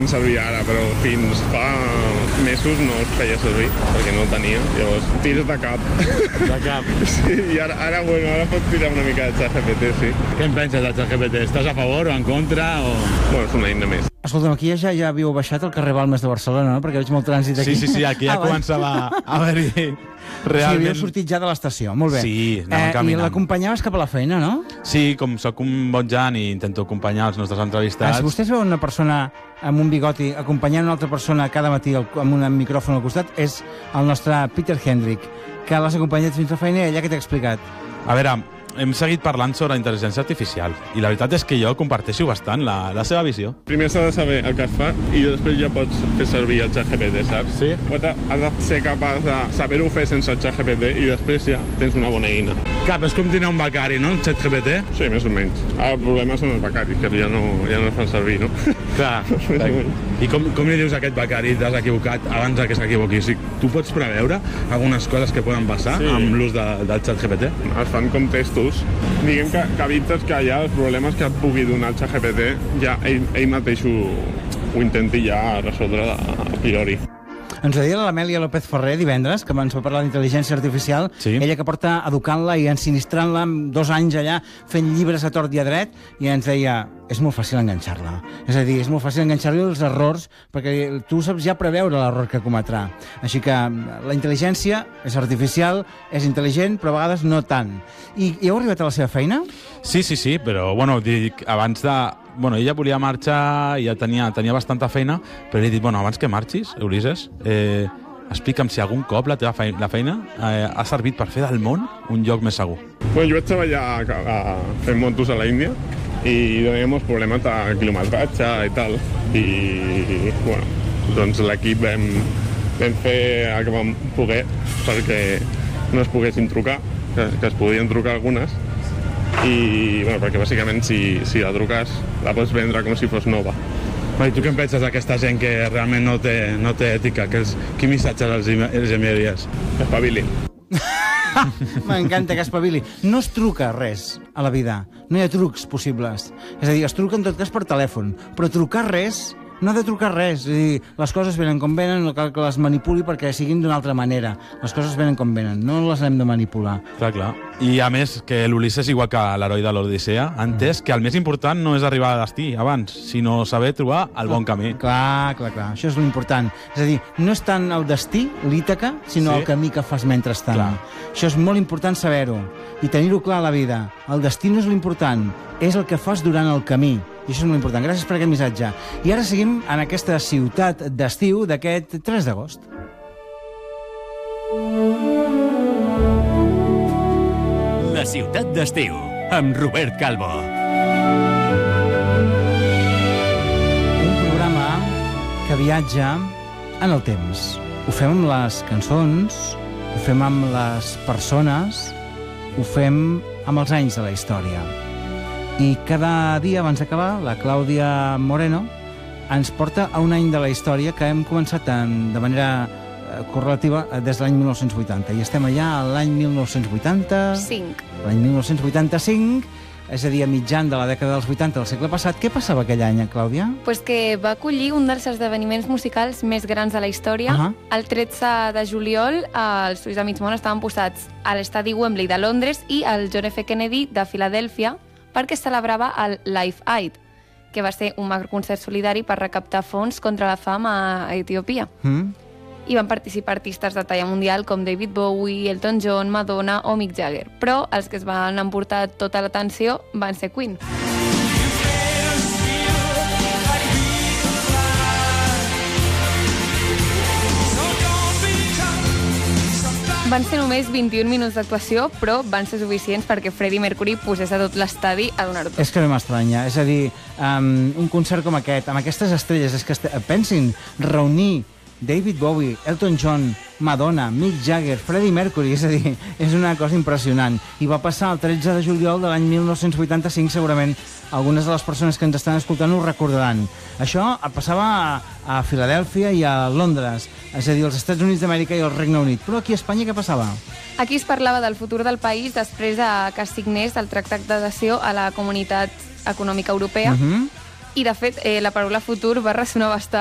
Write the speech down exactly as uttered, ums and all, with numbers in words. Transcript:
servir ara, però fins fa mesos no es feia servir, perquè no el tenia. Llavors, tires de cap. De cap. Sí, i ara, ara, bueno, ara pots tirar una mica de ChatGPT, sí. Què en penses de ChatGPT? Estàs a favor o en contra? O... Bueno, és una eina més. Escolta'm, aquí ja ja havíeu baixat al carrer Balmes de Barcelona, no? Perquè veig molt trànsit aquí. Sí, sí, sí, aquí ja ah, començava a haver-hi realment... Sí, havíeu sortit ja de l'estació, molt bé. Sí, anàvem eh, caminant. I l'acompanyaves cap a la feina, no? Sí, com sóc un bon Jan i intento acompanyar els nostres entrevistats... Ah, si vostès veuen una persona amb un bigoti acompanyant una altra persona cada matí amb un micròfon al costat, és el nostre Peter Hendrick, que l'has acompanyat fins a la feina i allà que t'ha explicat. A veure, hem seguit parlant sobre intel·ligència artificial i la veritat és que jo comparteixo bastant la, la seva visió. Primer s'ha de saber el que es fa i després ja pots fer servir el ChatGPT, saps? Sí. Has de ser capaç de saber-ho fer sense el ChatGPT i després ja tens una bona eina. Cap, és com tenir un becari, no? El ChatGPT? Sí, més o menys. El problema són els becaris, que ja no, ja no es fan servir, no? Clar. I com, com li dius a aquest becari t'has equivocat abans que s'equivoqui? O sigui, tu pots preveure algunes coses que poden passar sí. amb l'ús de, del ChatGPT? Es fan com testos. Diguem que, que evites que ja els problemes que et pugui donar el ChatGPT ja ell, ell mateix ho, ho intenti ja resoldre a priori. Ens ho deia l'Amèlia López Ferrer divendres, que ens va parlar d'intel·ligència artificial, sí. Ella que porta educant-la i ensinistrant-la dos anys allà, fent llibres a tort i a dret, i ens deia, és molt fàcil enganxar-la. És a dir, és molt fàcil enganxar-li els errors, perquè tu saps ja preveure l'error que cometrà. Així que la intel·ligència és artificial, és intel·ligent, però a vegades no tant. I, i heu arribat a la seva feina? Sí, sí, sí, però, bueno, dic, abans de... Bueno, ella volia marxar i ja tenia, tenia bastanta feina, però li he dit, bueno, abans que marxis, Ulises, eh, explica'm si algun cop la teva feina, la feina eh, ha servit per fer del món un lloc més segur. Bueno, jo vaig treballar a, a, fent motos a la Índia i teníem molts problemes de quilometratge i tal. I, bueno, doncs l'equip vam, vam fer el que vam poder perquè no es poguessin trucar, que, que es podien trucar algunes. I, bueno, perquè bàsicament si, si la truques la pots vendre com si fos nova. I tu què en penses d'aquesta gent que realment no té, no té ètica? Que els, quin missatge els, els enviaries? Espavilin. M'encanta que espavili. No es truca res a la vida. No hi ha trucs possibles. És a dir, es truca en tot cas per telèfon. Però trucar res... No ha de trucar res, és a dir, les coses venen com venen, no cal que les manipuli perquè siguin d'una altra manera. Les coses venen com venen, no les hem de manipular. Clar, clar. I a més, que l'Ulisses, igual que l'heroi de l'Odissea, ha entès mm. que el més important no és arribar a destí abans, sinó saber trobar el bon camí. Clar, clar, clar. Això és l'important. És a dir, no és tant el destí, l'Ítaca, sinó sí. el camí que fas mentrestant. Clar. Això és molt important saber-ho i tenir-ho clar a la vida. El destí no és l'important, és el que fas durant el camí. I això és molt important. Gràcies per aquest missatge. I ara seguim en aquesta ciutat d'estiu d'aquest tres d'agost. La ciutat d'estiu, amb Robert Calvo. Un programa que viatja en el temps. Ho fem amb les cançons, ho fem amb les persones, ho fem amb els anys de la història. I cada dia, abans d'acabar, la Clàudia Moreno ens porta a un any de la història que hem començat en, de manera eh, correlativa des de l'any mil nou-cents vuitanta. I estem allà a l'any mil nou-cents vuitanta-cinc. L'any mil nou-cents vuitanta-cinc, és a dir, a mitjan de la dècada dels vuitanta del segle passat. Què passava aquell any, Clàudia? Pues que va acollir un dels esdeveniments musicals més grans de la història. Uh -huh. El tretze de juliol, els Ulls de Mig Món estaven posats a l'estadi Wembley de Londres i al John F. Kennedy de Filadèlfia, perquè celebrava el Live Aid, que va ser un macroconcert solidari per recaptar fons contra la fam a Etiòpia. Mm. I van participar artistes de talla mundial com David Bowie, Elton John, Madonna o Mick Jagger. Però els que es van emportar tota l'atenció van ser Queen. Van ser només vint-i-un minuts d'actuació, però van ser suficients perquè Freddie Mercury posés a tot l'estadi a donar-ho tot. És que no m'estranya. És a dir, um, un concert com aquest, amb aquestes estrelles, és que pensin, reunir David Bowie, Elton John, Madonna, Mick Jagger, Freddie Mercury, és a dir, és una cosa impressionant. I va passar el tretze de juliol de l'any mil nou-cents vuitanta-cinc, segurament algunes de les persones que ens estan escoltant ho recordaran. Això passava a, a Filadèlfia i a Londres, és a dir, als Estats Units d'Amèrica i al Regne Unit. Però aquí a Espanya què passava? Aquí es parlava del futur del país després que signés el Tractat d'Adhesió a la Comunitat Econòmica Europea. Uh-huh. I, de fet, eh, la paraula futur va ressonar bastant